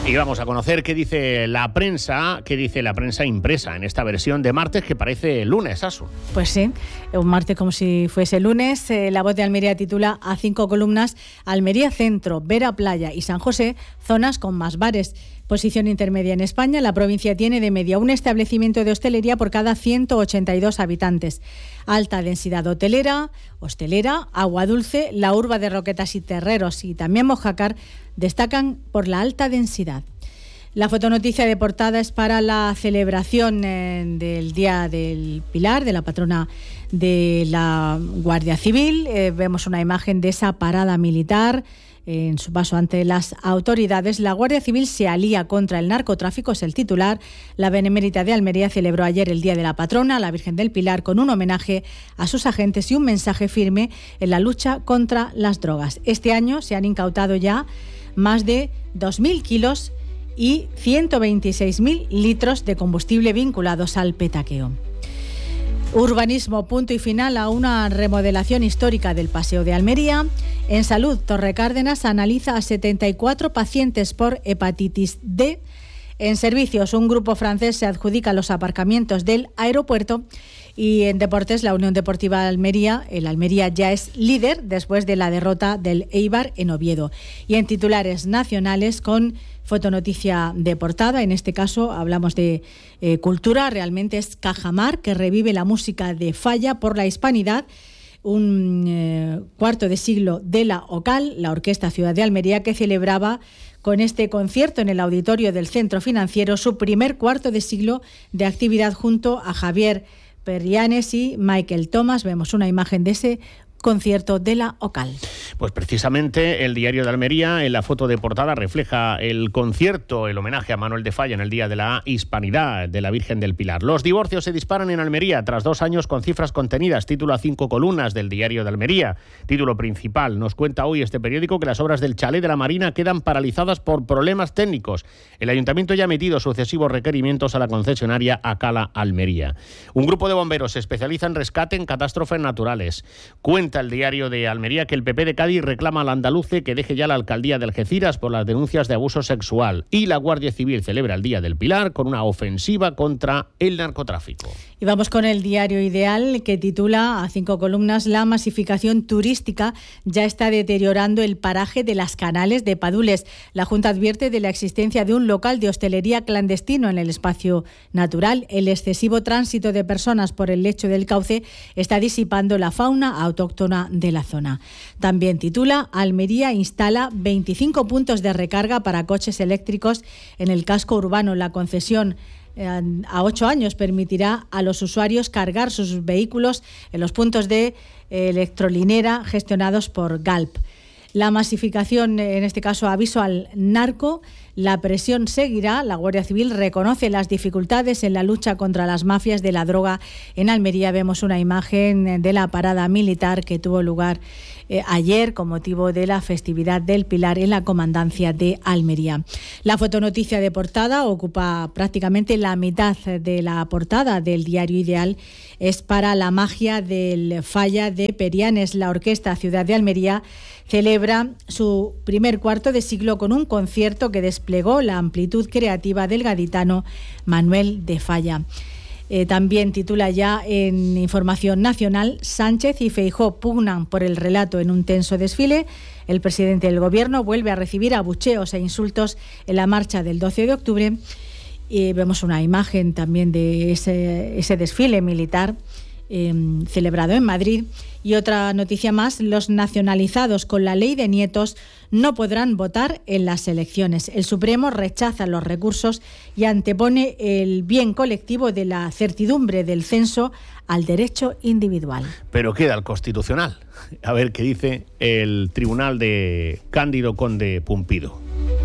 Y vamos a conocer qué dice la prensa impresa en esta versión de martes que parece lunes, Asu. Pues sí, un martes como si fuese lunes. La Voz de Almería titula a 5 columnas: Almería Centro, Vera Playa y San José, zonas con más bares. Posición intermedia en España, la provincia tiene de media un establecimiento de hostelería por cada 182 habitantes. Alta densidad hostelera, Agua Dulce, la urba de Roquetas y Terreros y también Mojácar destacan por la alta densidad. La fotonoticia de portada es para la celebración del Día del Pilar, de la patrona de la Guardia Civil. Vemos una imagen de esa parada militar en su paso ante las autoridades. La Guardia Civil se alía contra el narcotráfico, es el titular. La Benemérita de Almería celebró ayer el Día de la Patrona, la Virgen del Pilar, con un homenaje a sus agentes y un mensaje firme en la lucha contra las drogas. Este año se han incautado ya más de 2.000 kilos y 126.000 litros de combustible vinculados al petaqueo. Urbanismo, punto y final a una remodelación histórica del Paseo de Almería. En salud, Torrecárdenas analiza a 74 pacientes por hepatitis D. En servicios, un grupo francés se adjudica los aparcamientos del aeropuerto. Y en deportes, la Unión Deportiva Almería, el Almería ya es líder después de la derrota del Eibar en Oviedo. Y en titulares nacionales, con fotonoticia de portada, en este caso hablamos de cultura, realmente es Cajamar, que revive la música de Falla por la hispanidad. Un cuarto de siglo de la OCAL, la Orquesta Ciudad de Almería, que celebraba con este concierto en el auditorio del Centro Financiero su primer cuarto de siglo de actividad junto a Javier Perrianes y Michael Thomas. Vemos una imagen de ese concierto de la OCAL. Pues precisamente el Diario de Almería en la foto de portada refleja el concierto, el homenaje a Manuel de Falla en el Día de la Hispanidad de la Virgen del Pilar. Los divorcios se disparan en Almería tras 2 años con cifras contenidas. Título a 5 columnas del Diario de Almería. Título principal. Nos cuenta hoy este periódico que las obras del chalet de la Marina quedan paralizadas por problemas técnicos. El Ayuntamiento ya ha emitido sucesivos requerimientos a la concesionaria Acala Almería. Un grupo de bomberos se especializa en rescate en catástrofes naturales. Cuenta el Diario de Almería que el PP de Cádiz reclama al andaluce que deje ya la alcaldía de Algeciras por las denuncias de abuso sexual, y la Guardia Civil celebra el Día del Pilar con una ofensiva contra el narcotráfico. Y vamos con el Diario Ideal, que titula a 5 columnas: la masificación turística ya está deteriorando el paraje de las Canales de Padules. La Junta advierte de la existencia de un local de hostelería clandestino en el espacio natural. El excesivo tránsito de personas por el lecho del cauce está disipando la fauna autóctona de la zona. También titula: Almería instala 25 puntos de recarga para coches eléctricos en el casco urbano. La concesión a 8 años permitirá a los usuarios cargar sus vehículos en los puntos de electrolinera gestionados por Galp. La masificación, en este caso aviso al narco, la presión seguirá. La Guardia Civil reconoce las dificultades en la lucha contra las mafias de la droga en Almería. Vemos una imagen de la parada militar que tuvo lugar ayer con motivo de la festividad del Pilar en la comandancia de Almería. La fotonoticia de portada ocupa prácticamente la mitad de la portada del Diario Ideal. Es para la magia del Falla de Perianes. La Orquesta Ciudad de Almería celebra su primer cuarto de siglo con un concierto que desplegó la amplitud creativa del gaditano Manuel de Falla. También titula ya en Información Nacional: Sánchez y Feijóo pugnan por el relato en un tenso desfile. El presidente del Gobierno vuelve a recibir abucheos e insultos en la marcha del 12 de octubre. Y vemos una imagen también de ese desfile militar celebrado en Madrid. Y otra noticia más: los nacionalizados con la ley de nietos no podrán votar en las elecciones. El Supremo rechaza los recursos y antepone el bien colectivo de la certidumbre del censo al derecho individual. Pero queda el Constitucional. A ver qué dice el Tribunal de Cándido Conde Pumpido.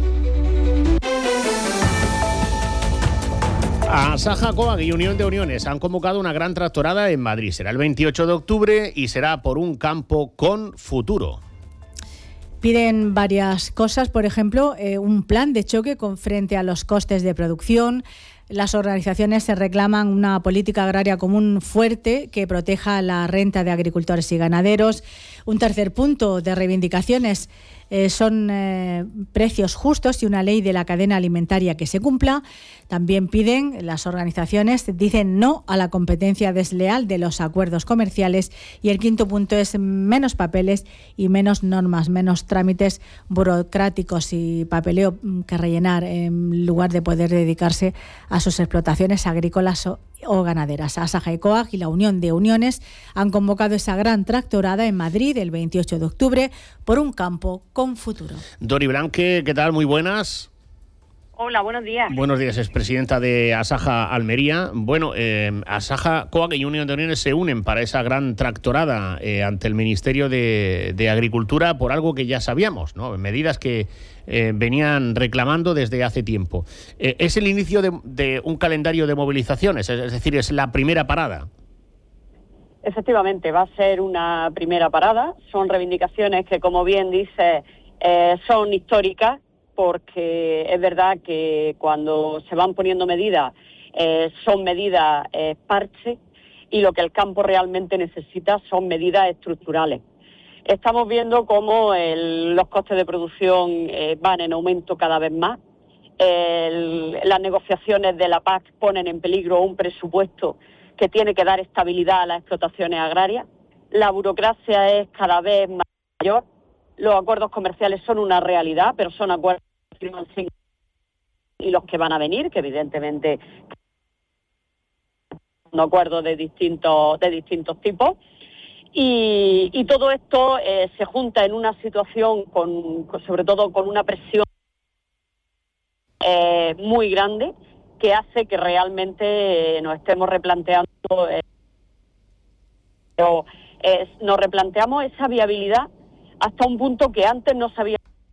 Asaja, Coag y Unión de Uniones han convocado una gran tractorada en Madrid. Será el 28 de octubre y será por un campo con futuro. Piden varias cosas, por ejemplo, un plan de choque frente a los costes de producción. Las organizaciones se reclaman una política agraria común fuerte que proteja la renta de agricultores y ganaderos, Un tercer punto de reivindicaciones son precios justos y una ley de la cadena alimentaria que se cumpla. También piden, las organizaciones dicen no a la competencia desleal de los acuerdos comerciales. Y el quinto punto es menos papeles y menos normas, menos trámites burocráticos y papeleo que rellenar, en lugar de poder dedicarse a sus explotaciones agrícolas o ganaderas. Asaja y COAG y la Unión de Uniones han convocado esa gran tractorada en Madrid el 28 de octubre por un campo con futuro. Dori Blanque, ¿qué tal? Muy buenas. Hola, buenos días. Buenos días, es presidenta de Asaja Almería. Bueno, Asaja, COAG y Unión de Uniones se unen para esa gran tractorada ante el Ministerio de Agricultura por algo que ya sabíamos, ¿no? Medidas que venían reclamando desde hace tiempo. ¿Es el inicio de un calendario de movilizaciones? Es decir, ¿es la primera parada? Efectivamente, va a ser una primera parada. Son reivindicaciones que, como bien dice, son históricas, porque es verdad que cuando se van poniendo medidas, son medidas parche, y lo que el campo realmente necesita son medidas estructurales. Estamos viendo cómo los costes de producción van en aumento cada vez más. Las negociaciones de la PAC ponen en peligro un presupuesto que tiene que dar estabilidad a las explotaciones agrarias. La burocracia es cada vez mayor. Los acuerdos comerciales son una realidad, pero son acuerdos y los que van a venir, que evidentemente son acuerdos de distintos tipos. Y todo esto se junta en una situación sobre todo con una presión muy grande, que hace que realmente nos estemos replanteando nos replanteamos esa viabilidad hasta un punto que antes no sabía.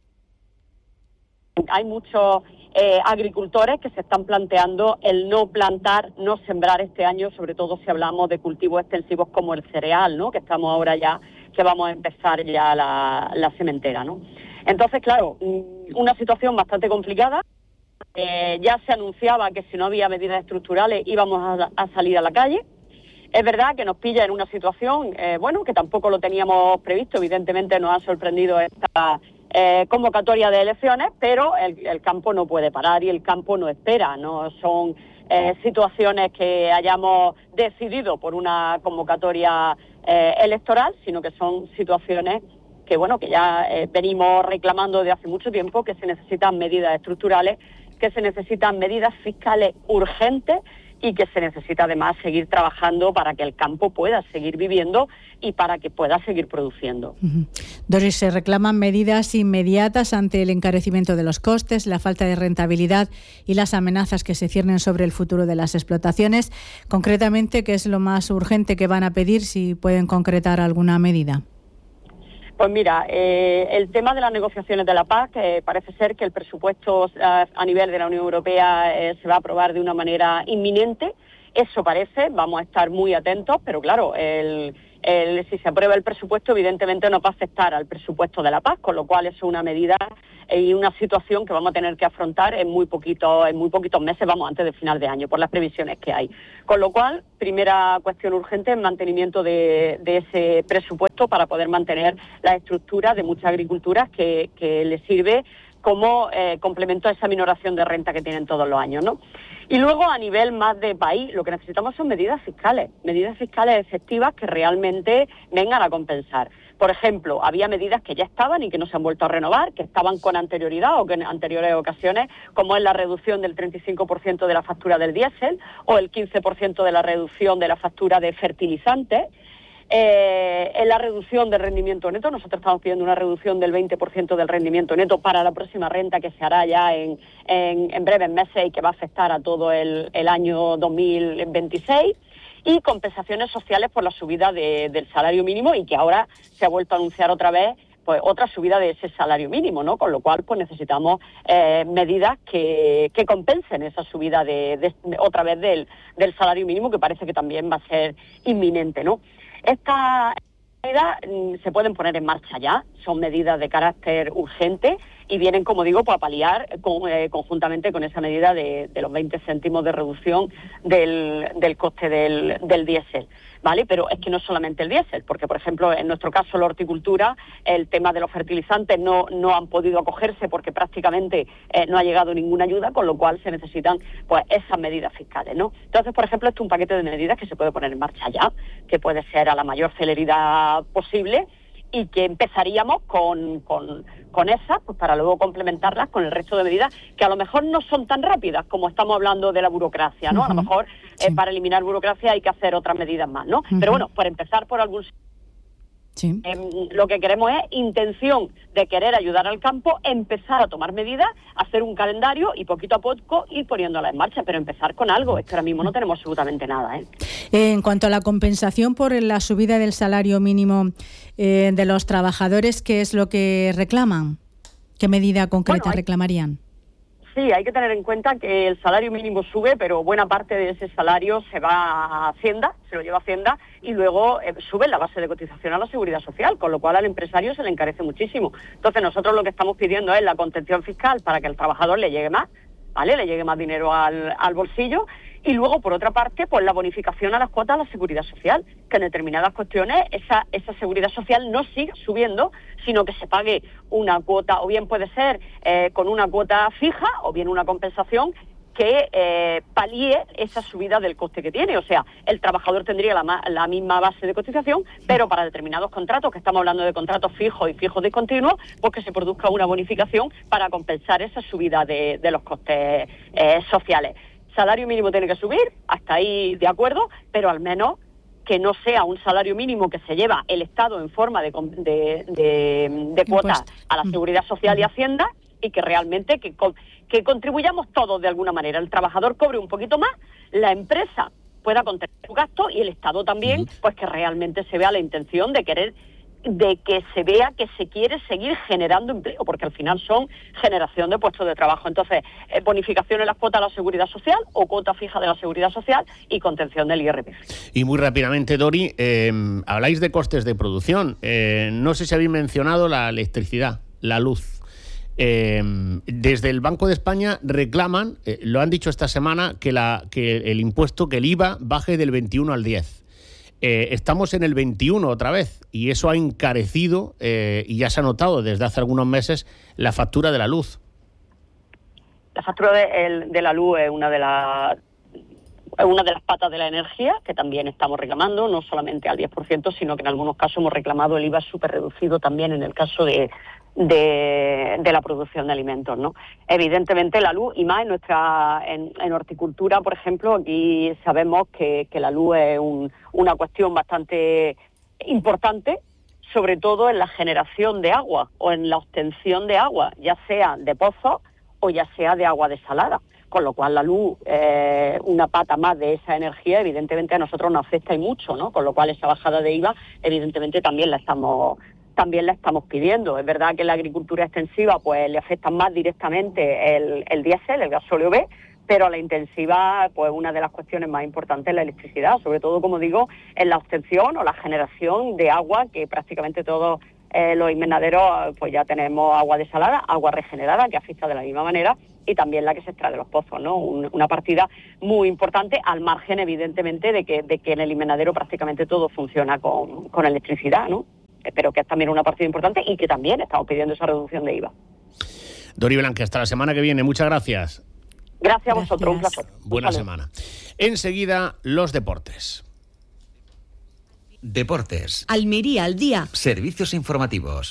Hay muchos agricultores que se están planteando el no plantar, no sembrar este año, sobre todo si hablamos de cultivos extensivos como el cereal, ¿no? Que estamos ahora ya, que vamos a empezar ya la sementera, ¿no? Entonces, claro, una situación bastante complicada. Ya se anunciaba que si no había medidas estructurales íbamos a salir a la calle. Es verdad que nos pilla en una situación, que tampoco lo teníamos previsto. Evidentemente nos ha sorprendido esta convocatoria de elecciones, pero el campo no puede parar y el campo no espera. No son situaciones que hayamos decidido por una convocatoria electoral, sino que son situaciones que ya venimos reclamando desde hace mucho tiempo, que se necesitan medidas estructurales, que se necesitan medidas fiscales urgentes y que se necesita además seguir trabajando para que el campo pueda seguir viviendo y para que pueda seguir produciendo. Doris, se reclaman medidas inmediatas ante el encarecimiento de los costes, la falta de rentabilidad y las amenazas que se ciernen sobre el futuro de las explotaciones. Concretamente, ¿qué es lo más urgente que van a pedir, si pueden concretar alguna medida? Pues mira, el tema de las negociaciones de la PAC, parece ser que el presupuesto a nivel de la Unión Europea se va a aprobar de una manera inminente. Eso parece, vamos a estar muy atentos, pero claro, si se aprueba el presupuesto, evidentemente nos va a afectar al presupuesto de la PAC, con lo cual es una medida y una situación que vamos a tener que afrontar en muy poquitos meses, antes del final de año, por las previsiones que hay. Con lo cual, primera cuestión urgente, el mantenimiento de ese presupuesto para poder mantener la estructura de muchas agriculturas que les sirve como complemento a esa minoración de renta que tienen todos los años, ¿no? Y luego, a nivel más de país, lo que necesitamos son medidas fiscales efectivas que realmente vengan a compensar. Por ejemplo, había medidas que ya estaban y que no se han vuelto a renovar, que estaban con anterioridad o que en anteriores ocasiones, como es la reducción del 35% de la factura del diésel o el 15% de la reducción de la factura de fertilizantes. En la reducción del rendimiento neto, nosotros estamos pidiendo una reducción del 20% del rendimiento neto para la próxima renta, que se hará ya en breves meses y que va a afectar a todo el año 2026, y compensaciones sociales por la subida del salario mínimo, y que ahora se ha vuelto a anunciar otra vez pues otra subida de ese salario mínimo, ¿no? Con lo cual pues necesitamos medidas que compensen esa subida otra vez del salario mínimo, que parece que también va a ser inminente, ¿no? Estas medidas se pueden poner en marcha ya, son medidas de carácter urgente y vienen, como digo, pues a paliar conjuntamente con esa medida de los 20 céntimos de reducción del coste del diésel. ¿Vale? Pero es que no solamente el diésel, porque, por ejemplo, en nuestro caso, la horticultura, el tema de los fertilizantes no han podido acogerse porque prácticamente no ha llegado ninguna ayuda, con lo cual se necesitan pues esas medidas fiscales, ¿no? Entonces, por ejemplo, esto es un paquete de medidas que se puede poner en marcha ya, que puede ser a la mayor celeridad posible, y que empezaríamos con esas, pues para luego complementarlas con el resto de medidas que a lo mejor no son tan rápidas como estamos hablando de la burocracia, ¿no? A lo mejor sí. Para eliminar burocracia hay que hacer otras medidas más, ¿no? Pero bueno, por empezar por algún... Sí. Lo que queremos es intención de querer ayudar al campo, empezar a tomar medidas, hacer un calendario y poquito a poco ir poniéndola en marcha, pero empezar con algo. Es que ahora mismo no tenemos absolutamente nada. En cuanto a la compensación por la subida del salario mínimo de los trabajadores, ¿qué es lo que reclaman? ¿Qué medida concreta reclamarían? Sí, hay que tener en cuenta que el salario mínimo sube, pero buena parte de ese salario se va a Hacienda, se lo lleva a Hacienda, y luego sube la base de cotización a la Seguridad Social, con lo cual al empresario se le encarece muchísimo. Entonces nosotros lo que estamos pidiendo es la contención fiscal para que al trabajador le llegue más, ¿vale? Le llegue más dinero al bolsillo, y luego, por otra parte, pues la bonificación a las cuotas de la Seguridad Social, que en determinadas cuestiones esa Seguridad Social no siga subiendo, sino que se pague una cuota, o bien puede ser con una cuota fija, o bien una compensación que palíe esa subida del coste que tiene. O sea, el trabajador tendría la misma base de cotización, pero para determinados contratos, que estamos hablando de contratos fijos y fijos discontinuos, pues que se produzca una bonificación para compensar esa subida de los costes sociales. Salario mínimo tiene que subir, hasta ahí de acuerdo, pero al menos que no sea un salario mínimo que se lleva el Estado en forma de cuotas a la Seguridad Social y Hacienda, y que realmente que contribuyamos todos de alguna manera. El trabajador cobre un poquito más, la empresa pueda contener su gasto y el Estado también, pues que realmente se vea la intención de que se vea que se quiere seguir generando empleo, porque al final son generación de puestos de trabajo. Entonces, bonificación en las cuotas de la Seguridad Social o cuota fija de la Seguridad Social y contención del IRPF. Y muy rápidamente, Dori, habláis de costes de producción. No sé si habéis mencionado la electricidad, la luz. Desde el Banco de España reclaman, lo han dicho esta semana, que el impuesto, que el IVA baje del 21 al 10. Estamos en el 21 otra vez, y eso ha encarecido, y ya se ha notado desde hace algunos meses, la factura de la luz. La factura de la luz es una de las patas de la energía que también estamos reclamando, no solamente al 10%, sino que en algunos casos hemos reclamado el IVA súper reducido también en el caso de la producción de alimentos, ¿no? Evidentemente la luz, y más en horticultura, por ejemplo, aquí sabemos que la luz es una cuestión bastante importante, sobre todo en la generación de agua o en la obtención de agua, ya sea de pozos o ya sea de agua desalada. Con lo cual la luz, una pata más de esa energía, evidentemente a nosotros nos afecta y mucho, ¿no? Con lo cual esa bajada de IVA, evidentemente también la estamos pidiendo. Es verdad que en la agricultura extensiva pues le afecta más directamente el diésel, el gasóleo B, pero a la intensiva, pues una de las cuestiones más importantes es la electricidad, sobre todo, como digo, en la obtención o la generación de agua, que prácticamente todos los invernaderos pues ya tenemos agua desalada, agua regenerada, que afecta de la misma manera, y también la que se extrae de los pozos, ¿no? Una partida muy importante, al margen, evidentemente, de que en el invernadero prácticamente todo funciona con electricidad, ¿no? Pero que es también una partida importante y que también estamos pidiendo esa reducción de IVA. Dori Blanque, hasta la semana que viene. Muchas gracias. Gracias a vosotros, un placer. Buena semana. Enseguida, los deportes. Deportes. Almería al día. Servicios informativos.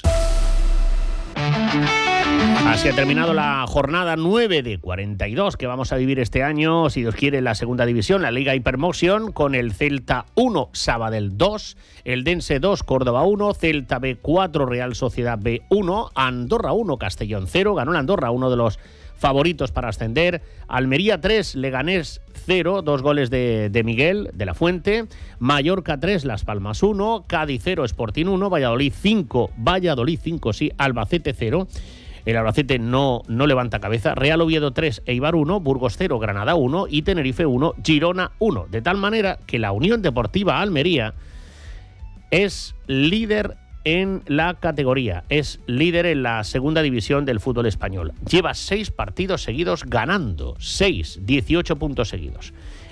Así ha terminado la jornada 9 de 42 que vamos a vivir este año, si Dios quiere, en la segunda división, la Liga Hypermotion, con el Celta 1, Sabadell 2, el Dense 2, Córdoba 1, Celta B 4, Real Sociedad B 1, Andorra 1, Castellón 0, ganó el Andorra, uno de los favoritos para ascender, Almería 3, Leganés 0, 2 goles de Miguel de la Fuente, Mallorca 3, Las Palmas 1, Cádiz 0, Sporting 1, Valladolid 5, sí, Albacete 0, el Albacete no levanta cabeza, Real Oviedo 3, Eibar 1, Burgos 0, Granada 1 y Tenerife 1, Girona 1, de tal manera que la Unión Deportiva Almería es líder en la categoría. Es líder en la segunda división del fútbol español. Lleva 6 partidos seguidos ganando. 18 puntos seguidos.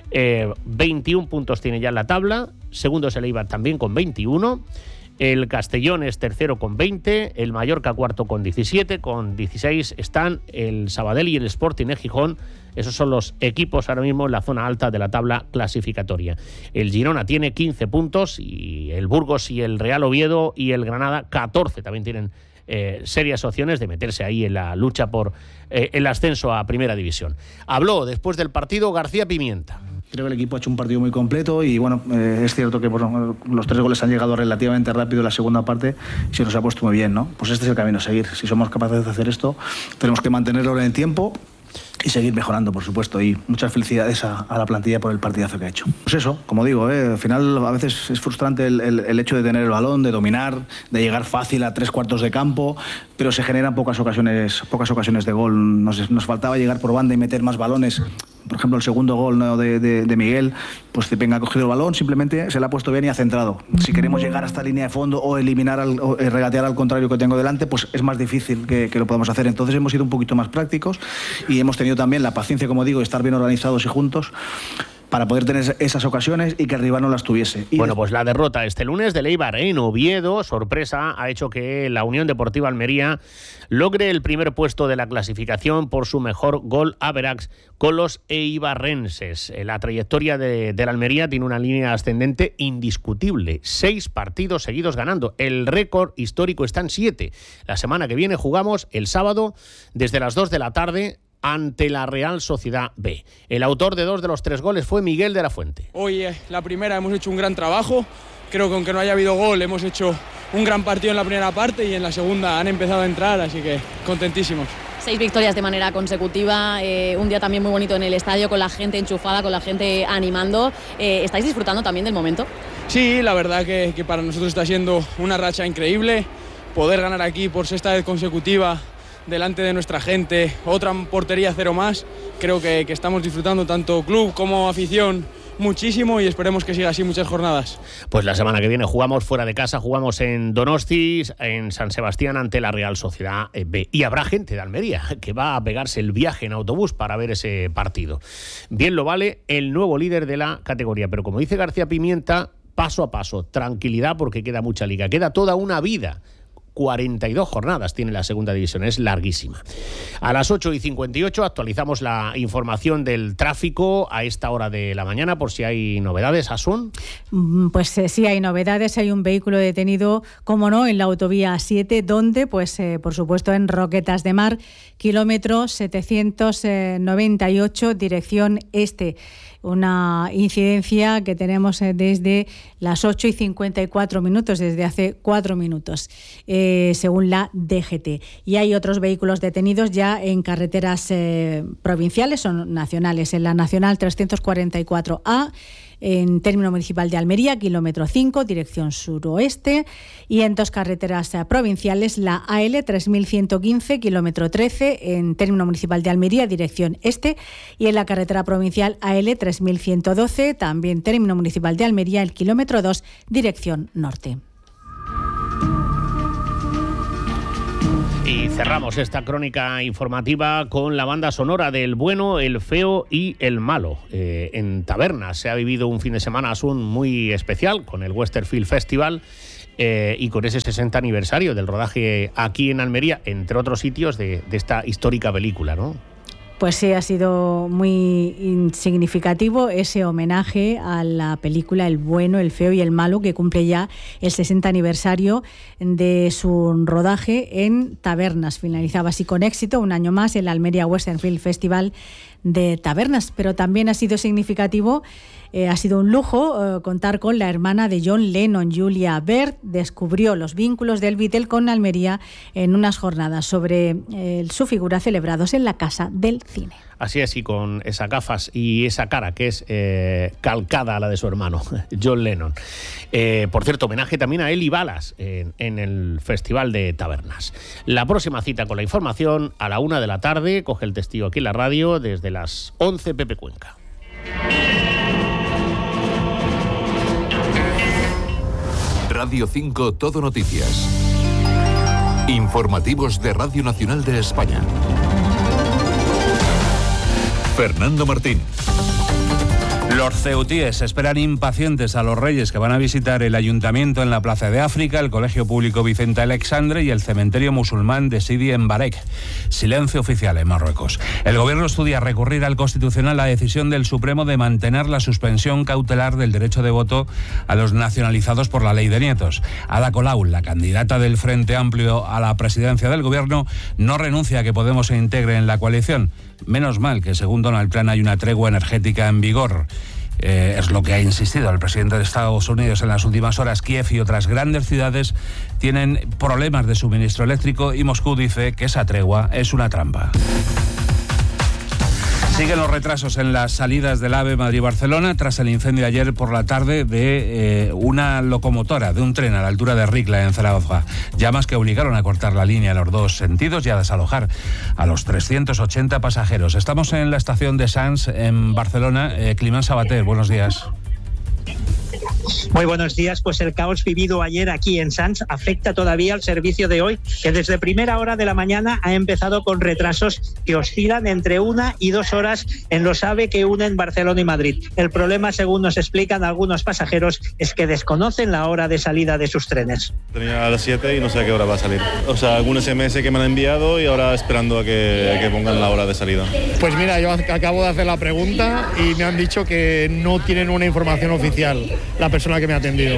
21 puntos tiene ya en la tabla. Segundo es el Eibar también con 21. El Castellón es tercero con 20, el Mallorca cuarto con 17, con 16 están el Sabadell y el Sporting de Gijón. Esos son los equipos ahora mismo en la zona alta de la tabla clasificatoria. El Girona tiene 15 puntos y el Burgos y el Real Oviedo y el Granada 14. También tienen serias opciones de meterse ahí en la lucha por el ascenso a Primera División. Habló después del partido García Pimienta. Creo que el equipo ha hecho un partido muy completo y bueno, es cierto que los 3 goles han llegado relativamente rápido en la segunda parte y se nos ha puesto muy bien, ¿no? Pues este es el camino a seguir. Si somos capaces de hacer esto, tenemos que mantenerlo en el tiempo y seguir mejorando, por supuesto, y muchas felicidades a la plantilla por el partidazo que ha hecho. Pues eso, como digo, al final a veces es frustrante el hecho de tener el balón, de dominar, de llegar fácil a 3/4 de campo, pero se generan pocas ocasiones de gol. Nos faltaba llegar por banda y meter más balones. Por ejemplo, el segundo gol, ¿no?, de Miguel, pues venga, ha cogido el balón, simplemente se le ha puesto bien y ha centrado. Si queremos llegar hasta línea de fondo o eliminar o regatear al contrario que tengo delante, pues es más difícil que lo podamos hacer. Entonces hemos sido un poquito más prácticos y hemos tenido también la paciencia, como digo, de estar bien organizados y juntos para poder tener esas ocasiones y que el rival no las tuviese. Bueno, pues la derrota este lunes del Eibar en Oviedo, sorpresa, ha hecho que la Unión Deportiva Almería logre el primer puesto de la clasificación por su mejor gol average con los eibarrenses. La trayectoria de la Almería tiene una línea ascendente indiscutible. 6 partidos seguidos ganando. El récord histórico está en 7. La semana que viene jugamos el sábado desde las 2 de la tarde ante la Real Sociedad B. El autor de 2 de los 3 goles fue Miguel de la Fuente. Hoy, la primera, hemos hecho un gran trabajo. Creo que aunque no haya habido gol, hemos hecho un gran partido en la primera parte y en la segunda han empezado a entrar, así que contentísimos. 6 victorias de manera consecutiva, un día también muy bonito en el estadio, con la gente enchufada, con la gente animando. ¿Estáis disfrutando también del momento? Sí, la verdad que para nosotros está siendo una racha increíble. Poder ganar aquí por 6ª vez consecutiva delante de nuestra gente, otra portería 0 más, creo que estamos disfrutando tanto club como afición muchísimo y esperemos que siga así muchas jornadas. Pues la semana que viene jugamos fuera de casa, jugamos en Donosti, en San Sebastián ante la Real Sociedad B. Y habrá gente de Almería que va a pegarse el viaje en autobús para ver ese partido. Bien lo vale el nuevo líder de la categoría, pero como dice García Pimienta, paso a paso, tranquilidad porque queda mucha liga, queda toda una vida. 42 jornadas tiene la segunda división, es larguísima. A las 8:58 actualizamos la información del tráfico a esta hora de la mañana por si hay novedades, Asun. Pues sí hay novedades, hay un vehículo detenido, como no, en la autovía 7, donde, pues por supuesto en Roquetas de Mar, kilómetro 798, dirección este. Una incidencia que tenemos desde las 8:54, desde hace 4 minutos, según la DGT. Y hay otros vehículos detenidos ya en carreteras provinciales o nacionales, en la Nacional 344A, en término municipal de Almería, kilómetro 5, dirección suroeste, y en 2 carreteras provinciales, la AL 3115, kilómetro 13, en término municipal de Almería, dirección este, y en la carretera provincial AL 3112, también término municipal de Almería, el kilómetro 2, dirección norte. Y cerramos esta crónica informativa con la banda sonora del bueno, el feo y el malo. En Tabernas se ha vivido un fin de semana muy especial con el Western Film Festival y con ese 60 aniversario del rodaje aquí en Almería, entre otros sitios de esta histórica película, ¿no? Pues sí, ha sido muy significativo ese homenaje a la película El bueno, el feo y el malo, que cumple ya el 60 aniversario de su rodaje en Tabernas. Finalizaba así con éxito un año más el Almería Western Film Festival de Tabernas, pero también ha sido significativo, ha sido un lujo contar con la hermana de John Lennon, Julia Baird. Descubrió los vínculos del Beatle con Almería en unas jornadas sobre su figura celebrados en la Casa del Cine. Así es, y con esas gafas y esa cara que es calcada a la de su hermano, John Lennon. Por cierto, homenaje también a Eli Balas en el Festival de Tabernas. La próxima cita con la información a la 1 de la tarde, coge el testigo aquí en la radio, desde las 11, Pepe Cuenca. Radio 5 Todo Noticias. Informativos de Radio Nacional de España. Fernando Martín. Los ceutíes esperan impacientes a los reyes que van a visitar el ayuntamiento en la Plaza de África, el Colegio Público Vicente Alexandre y el cementerio musulmán de Sidi en Barek. Silencio oficial en Marruecos. El gobierno estudia recurrir al Constitucional la decisión del Supremo de mantener la suspensión cautelar del derecho de voto a los nacionalizados por la ley de nietos. Ada Colau, la candidata del Frente Amplio a la presidencia del gobierno, no renuncia a que Podemos se integre en la coalición. Menos mal que, según Donald Trump, hay una tregua energética en vigor. Es lo que ha insistido el presidente de Estados Unidos en las últimas horas. Kiev y otras grandes ciudades tienen problemas de suministro eléctrico y Moscú dice que esa tregua es una trampa. Siguen los retrasos en las salidas del AVE Madrid-Barcelona tras el incendio ayer por la tarde de una locomotora, de un tren a la altura de Ricla, en Zaragoza. Llamas que obligaron a cortar la línea en los dos sentidos y a desalojar a los 380 pasajeros. Estamos en la estación de Sants, en Barcelona. Climán Sabater, buenos días. Muy buenos días. Pues el caos vivido ayer aquí en Sants afecta todavía al servicio de hoy, que desde primera hora de la mañana ha empezado con retrasos que oscilan entre 1 y 2 horas en los AVE que unen Barcelona y Madrid. El problema, según nos explican algunos pasajeros, es que desconocen la hora de salida de sus trenes. Tenía a las 7 y no sé a qué hora va a salir. O sea, algún SMS que me han enviado y ahora esperando a que pongan la hora de salida. Pues mira, yo acabo de hacer la pregunta y me han dicho que no tienen una información oficial la persona que me ha atendido.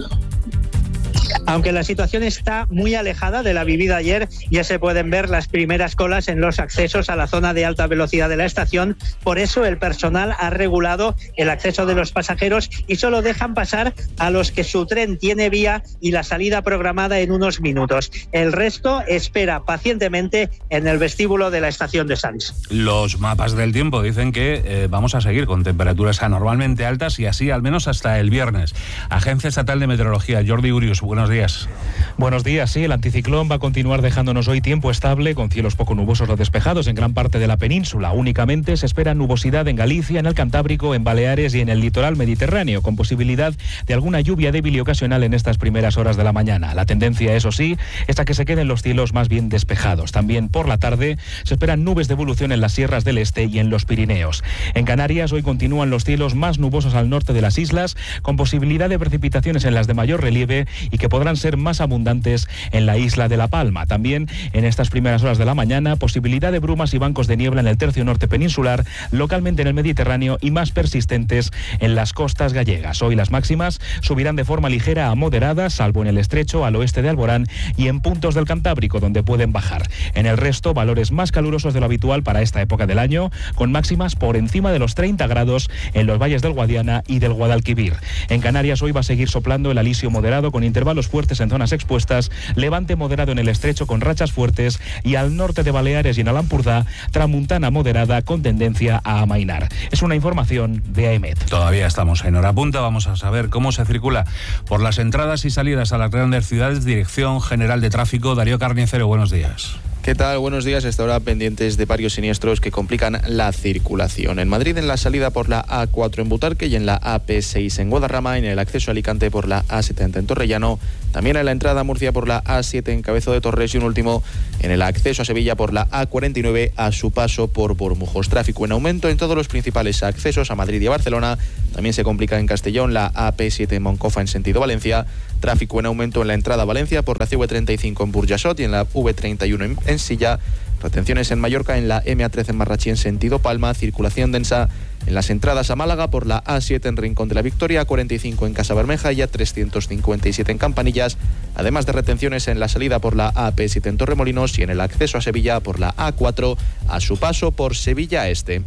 Aunque la situación está muy alejada de la vivida ayer, ya se pueden ver las primeras colas en los accesos a la zona de alta velocidad de la estación. Por eso el personal ha regulado el acceso de los pasajeros y solo dejan pasar a los que su tren tiene vía y la salida programada en unos minutos. El resto espera pacientemente en el vestíbulo de la estación de Sants. Los mapas del tiempo dicen que vamos a seguir con temperaturas anormalmente altas y así al menos hasta el viernes. Agencia Estatal de Meteorología, Jordi Urius, buenos días. Buenos días, sí, el anticiclón va a continuar dejándonos hoy tiempo estable, con cielos poco nubosos o despejados en gran parte de la península. Únicamente se espera nubosidad en Galicia, en el Cantábrico, en Baleares y en el litoral mediterráneo, con posibilidad de alguna lluvia débil y ocasional en estas primeras horas de la mañana. La tendencia, eso sí, es a que se queden los cielos más bien despejados. También por la tarde se esperan nubes de evolución en las sierras del este y en los Pirineos. En Canarias hoy continúan los cielos más nubosos al norte de las islas, con posibilidad de precipitaciones en las de mayor relieve y que podrán ser más abundantes en la isla de La Palma. También en estas primeras horas de la mañana, posibilidad de brumas y bancos de niebla en el tercio norte peninsular, localmente en el Mediterráneo y más persistentes en las costas gallegas. Hoy las máximas subirán de forma ligera a moderada, salvo en el estrecho, al oeste de Alborán y en puntos del Cantábrico, donde pueden bajar. En el resto, valores más calurosos de lo habitual para esta época del año, con máximas por encima de los 30 grados en los valles del Guadiana y del Guadalquivir. En Canarias hoy va a seguir soplando el alisio moderado con intervalos fuertes en zonas expuestas, levante moderado en el estrecho con rachas fuertes y al norte de Baleares y en Alampurdá, tramuntana moderada con tendencia a amainar. Es una información de AEMET. Todavía estamos en hora punta, vamos a saber cómo se circula por las entradas y salidas a las grandes ciudades. Dirección General de Tráfico, Darío Carnicero, buenos días. ¿Qué tal? Buenos días. Hasta ahora pendientes de varios siniestros que complican la circulación. En Madrid, en la salida por la A4 en Butarque y en la AP6 en Guadarrama, en el acceso a Alicante por la A70 en Torrellano, también en la entrada a Murcia por la A7 en Cabezo de Torres y un último en el acceso a Sevilla por la A49 a su paso por Bormujos. Tráfico en aumento en todos los principales accesos a Madrid y a Barcelona. También se complica en Castellón la AP7 en Moncofa en sentido Valencia. Tráfico en aumento en la entrada a Valencia por la CV35 en Burjasot y en la V31 en Silla. Retenciones en Mallorca en la MA13 en Marrachí en sentido Palma. Circulación densa en las entradas a Málaga por la A7 en Rincón de la Victoria, A45 en Casabermeja y A357 en Campanillas. Además de retenciones en la salida por la AP7 en Torremolinos y en el acceso a Sevilla por la A4 a su paso por Sevilla Este.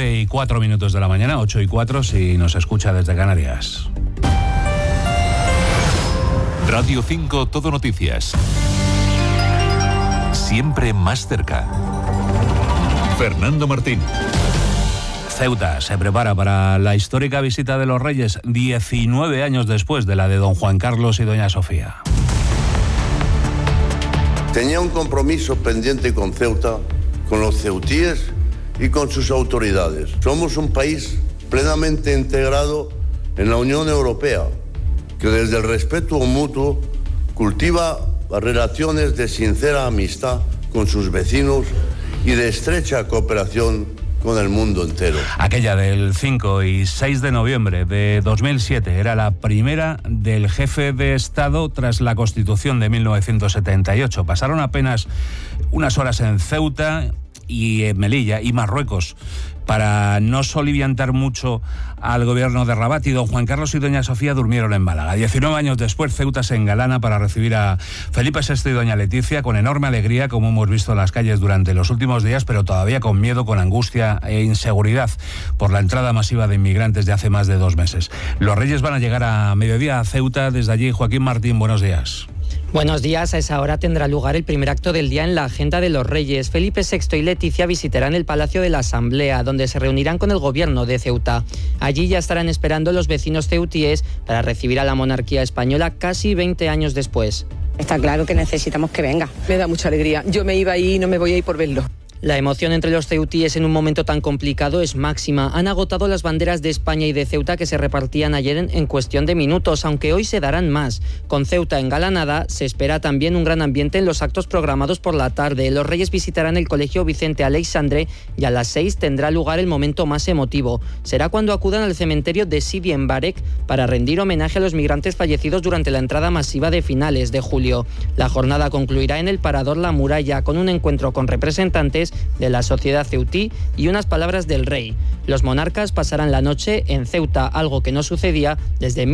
9:04 de la mañana, 8:04 si nos escucha desde Canarias. Radio 5 Todo Noticias. Siempre más cerca. Fernando Martín. Ceuta se prepara para la histórica visita de los Reyes 19 años después de la de don Juan Carlos y doña Sofía. Tenía un compromiso pendiente con Ceuta, con los ceutíes y con sus autoridades. Somos un país plenamente integrado en la Unión Europea, que desde el respeto mutuo cultiva relaciones de sincera amistad con sus vecinos y de estrecha cooperación con el mundo entero. Aquella del 5 y 6 de noviembre de 2007 era la primera del jefe de Estado tras la Constitución de 1978. Pasaron apenas unas horas en Ceuta y en Melilla y Marruecos para no soliviantar mucho al gobierno de Rabat, y don Juan Carlos y doña Sofía durmieron en Málaga. 19 años después, Ceuta se engalana para recibir a Felipe VI y doña Leticia con enorme alegría, como hemos visto en las calles durante los últimos días, pero todavía con miedo, con angustia e inseguridad por la entrada masiva de inmigrantes de hace más de 2 meses. Los Reyes van a llegar a mediodía a Ceuta. Desde allí, Joaquín Martín, buenos días. Buenos días. A esa hora tendrá lugar el primer acto del día en la agenda de los Reyes. Felipe VI y Leticia visitarán el Palacio de la Asamblea, donde se reunirán con el gobierno de Ceuta. Allí ya estarán esperando los vecinos ceutíes para recibir a la monarquía española casi 20 años después. Está claro que necesitamos que venga. Me da mucha alegría. Yo me iba ahí y no me voy a ir por verlo. La emoción entre los ceutíes en un momento tan complicado es máxima. Han agotado las banderas de España y de Ceuta que se repartían ayer en cuestión de minutos, aunque hoy se darán más. Con Ceuta engalanada, se espera también un gran ambiente en los actos programados por la tarde. Los Reyes visitarán el Colegio Vicente Aleixandre y a las 6 tendrá lugar el momento más emotivo. Será cuando acudan al cementerio de Sidi en Barek para rendir homenaje a los migrantes fallecidos durante la entrada masiva de finales de julio. La jornada concluirá en el Parador La Muralla con un encuentro con representantes de la sociedad ceutí y unas palabras del rey. Los monarcas pasarán la noche en Ceuta, algo que no sucedía desde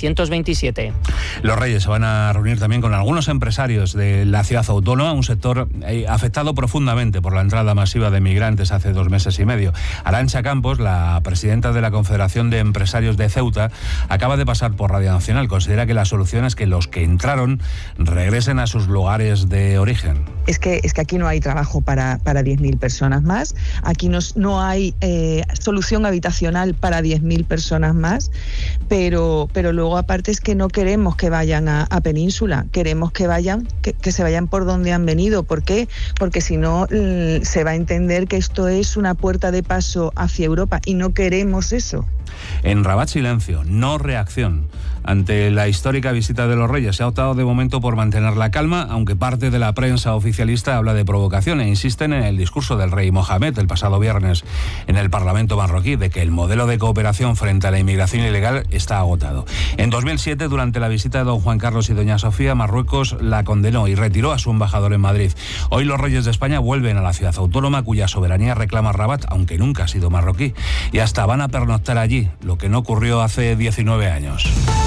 1927. Los Reyes se van a reunir también con algunos empresarios de la ciudad autónoma, un sector afectado profundamente por la entrada masiva de migrantes hace 2 meses y medio. Arantxa Campos, la presidenta de la Confederación de Empresarios de Ceuta, acaba de pasar por Radio Nacional. Considera que la solución es que los que entraron regresen a sus lugares de origen. Es que aquí no hay trabajo para 10.000 personas más. Aquí no hay solución habitacional para 10.000 personas más, pero luego aparte es que no queremos que vayan a Península, queremos que se vayan por donde han venido. ¿Por qué? Porque si no se va a entender que esto es una puerta de paso hacia Europa y no queremos eso. En Rabat, silencio, no reacción. Ante la histórica visita de los Reyes se ha optado de momento por mantener la calma, aunque parte de la prensa oficialista habla de provocación e insisten en el discurso del rey Mohamed el pasado viernes en el Parlamento marroquí de que el modelo de cooperación frente a la inmigración ilegal está agotado. En 2007, durante la visita de don Juan Carlos y doña Sofía, Marruecos la condenó y retiró a su embajador en Madrid. Hoy los Reyes de España vuelven a la ciudad autónoma cuya soberanía reclama Rabat, aunque nunca ha sido marroquí, y hasta van a pernoctar allí, lo que no ocurrió hace 19 años.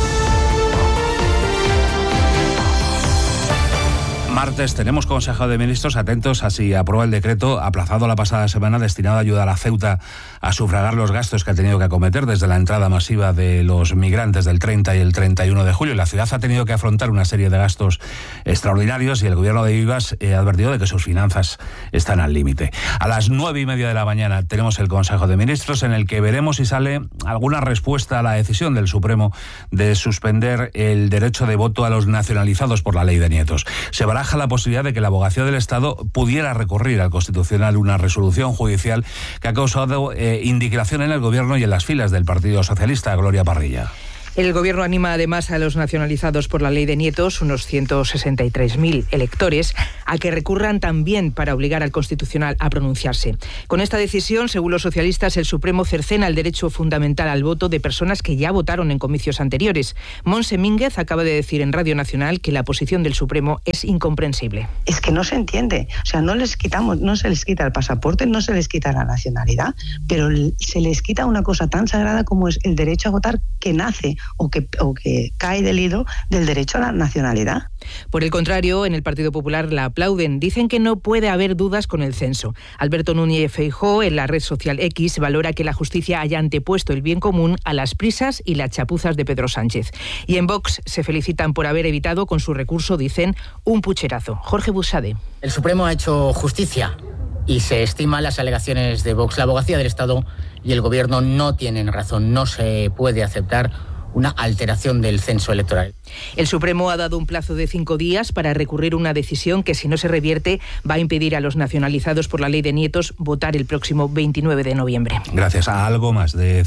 Martes tenemos Consejo de Ministros, atentos a si aprueba el decreto aplazado la pasada semana destinado a ayudar a Ceuta a sufragar los gastos que ha tenido que acometer desde la entrada masiva de los migrantes del 30 y el 31 de julio. La ciudad ha tenido que afrontar una serie de gastos extraordinarios y el gobierno de Vivas ha advertido de que sus finanzas están al límite. A las 9:30 de la mañana tenemos el Consejo de Ministros en el que veremos si sale alguna respuesta a la decisión del Supremo de suspender el derecho de voto a los nacionalizados por la ley de nietos. Se baraja la posibilidad de que la Abogacía del Estado pudiera recurrir al Constitucional una resolución judicial que ha causado indignación en el Gobierno y en las filas del Partido Socialista. Gloria Parrilla. El Gobierno anima además a los nacionalizados por la ley de nietos, unos 163.000 electores, a que recurran también para obligar al Constitucional a pronunciarse. Con esta decisión, según los socialistas, el Supremo cercena el derecho fundamental al voto de personas que ya votaron en comicios anteriores. Montse Mínguez acaba de decir en Radio Nacional que la posición del Supremo es incomprensible. Es que no se entiende. O sea, no se les quita el pasaporte, no se les quita la nacionalidad, pero se les quita una cosa tan sagrada como es el derecho a votar, que nace o que cae del hilo del derecho a la nacionalidad. Por el contrario, en el Partido Popular la aplauden. Dicen que no puede haber dudas con el censo. Alberto Núñez Feijóo, en la red social X, valora que la justicia haya antepuesto el bien común a las prisas y las chapuzas de Pedro Sánchez. Y en Vox se felicitan por haber evitado con su recurso, dicen, un pucherazo. Jorge Buxade. El Supremo ha hecho justicia y se estiman las alegaciones de Vox. La Abogacía del Estado y el Gobierno no tienen razón. No se puede aceptar una alteración del censo electoral. El Supremo ha dado un plazo de 5 días para recurrir una decisión que, si no se revierte, va a impedir a los nacionalizados por la ley de nietos votar el próximo 29 de noviembre. Gracias a algo más de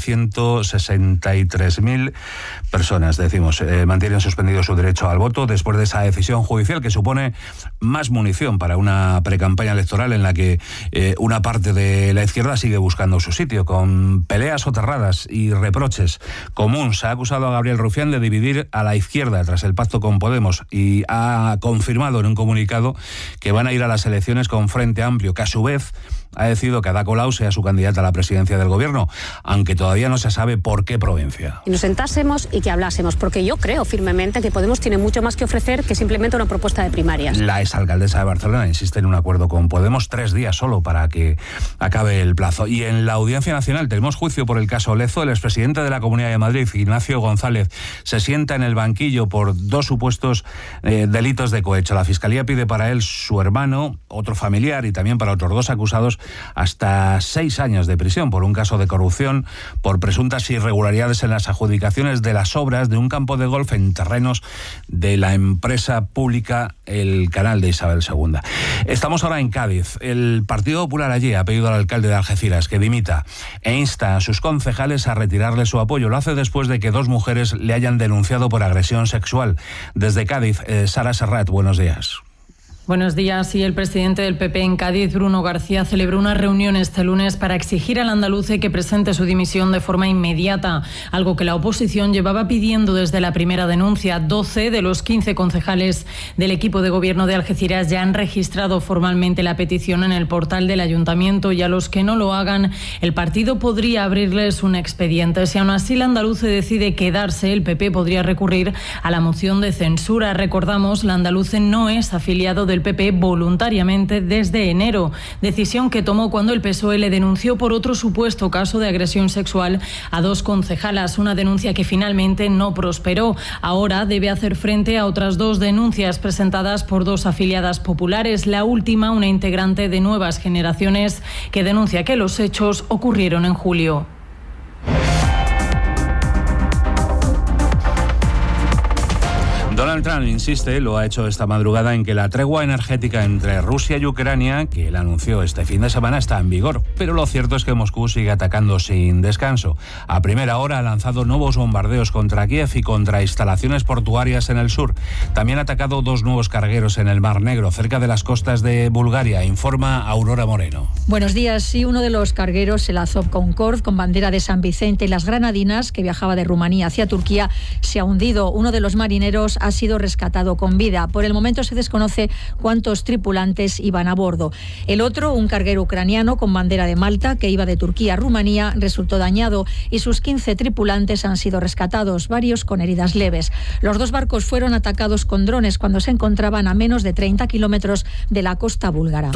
163.000 personas, mantienen suspendido su derecho al voto después de esa decisión judicial que supone más munición para una precampaña electoral en la que una parte de la izquierda sigue buscando su sitio, con peleas soterradas y reproches. Se ha acusado a Gabriel Rufián de dividir a la izquierda tras el pacto con Podemos y ha confirmado en un comunicado que van a ir a las elecciones con Frente Amplio, que a su vez ha decidido que Ada Colau sea su candidata a la presidencia del gobierno, aunque todavía no se sabe por qué provincia. Y nos sentásemos y que hablásemos, porque yo creo firmemente que Podemos tiene mucho más que ofrecer que simplemente una propuesta de primarias. La exalcaldesa de Barcelona insiste en un acuerdo con Podemos, 3 días solo para que acabe el plazo. Y en la Audiencia Nacional tenemos juicio por el caso Lezo. El expresidente de la Comunidad de Madrid, Ignacio González, se sienta en el banquillo por 2 supuestos delitos de cohecho. La Fiscalía pide para él, su hermano, otro familiar y también para otros 2 acusados hasta 6 años de prisión por un caso de corrupción por presuntas irregularidades en las adjudicaciones de las obras de un campo de golf en terrenos de la empresa pública El Canal de Isabel II. Estamos ahora en Cádiz. El Partido Popular allí ha pedido al alcalde de Algeciras que dimita e insta a sus concejales a retirarle su apoyo. Lo hace después de que 2 mujeres le hayan denunciado por agresión sexual. Desde Cádiz, Sara Serrat, buenos días. Buenos días. Y el presidente del PP en Cádiz, Bruno García, celebró una reunión este lunes para exigir al andaluce que presente su dimisión de forma inmediata, algo que la oposición llevaba pidiendo desde la primera denuncia. 12 de los 15 concejales del equipo de gobierno de Algeciras ya han registrado formalmente la petición en el portal del ayuntamiento, y a los que no lo hagan, el partido podría abrirles un expediente. Si aún así el andaluce decide quedarse, el PP podría recurrir a la moción de censura. Recordamos, la andaluce no es afiliado del PP voluntariamente desde enero, decisión que tomó cuando el PSOE le denunció por otro supuesto caso de agresión sexual a 2 concejalas, una denuncia que finalmente no prosperó. Ahora debe hacer frente a otras 2 denuncias presentadas por 2 afiliadas populares, la última una integrante de Nuevas Generaciones que denuncia que los hechos ocurrieron en julio. Donald Trump insiste, lo ha hecho esta madrugada, en que la tregua energética entre Rusia y Ucrania, que él anunció este fin de semana, está en vigor. Pero lo cierto es que Moscú sigue atacando sin descanso. A primera hora ha lanzado nuevos bombardeos contra Kiev y contra instalaciones portuarias en el sur. También ha atacado 2 nuevos cargueros en el Mar Negro, cerca de las costas de Bulgaria, informa Aurora Moreno. Buenos días. Sí, uno de los cargueros, el Azov Concord, con bandera de San Vicente y las Granadinas, que viajaba de Rumanía hacia Turquía, se ha hundido. Uno de los marineros ha sido rescatado con vida. Por el momento se desconoce cuántos tripulantes iban a bordo. El otro, un carguero ucraniano con bandera de Malta, que iba de Turquía a Rumanía, resultó dañado y sus 15 tripulantes han sido rescatados, varios con heridas leves. Los 2 barcos fueron atacados con drones cuando se encontraban a menos de 30 kilómetros de la costa búlgara.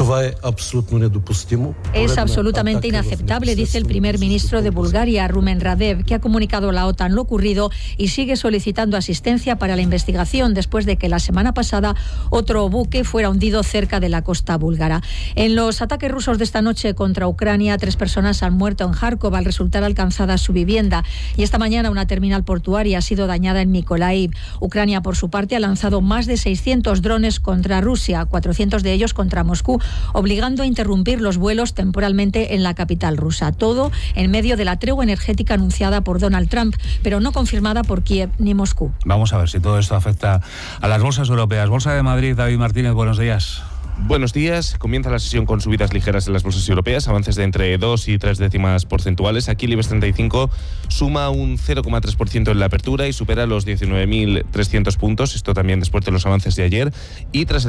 Es absolutamente inaceptable, dice el primer ministro de Bulgaria, Rumen Radev, que ha comunicado a la OTAN lo ocurrido y sigue solicitando asistencia para la investigación después de que la semana pasada otro buque fuera hundido cerca de la costa búlgara. En los ataques rusos de esta noche contra Ucrania, 3 personas han muerto en Kharkov al resultar alcanzada su vivienda, y esta mañana una terminal portuaria ha sido dañada en Mykolaiv. Ucrania, por su parte, ha lanzado más de 600 drones contra Rusia, 400 de ellos contra Moscú, obligando a interrumpir los vuelos temporalmente en la capital rusa. Todo en medio de la tregua energética anunciada por Donald Trump, pero no confirmada por Kiev ni Moscú. Vamos a ver si todo esto afecta a las bolsas europeas. Bolsa de Madrid, David Martínez, buenos días. Buenos días. Comienza la sesión con subidas ligeras en las bolsas europeas, avances de entre 2 y 3 décimas porcentuales. Aquí el IBEX 35 suma un 0,3% en la apertura y supera los 19.300 puntos. Esto también después de los avances de ayer. Y tras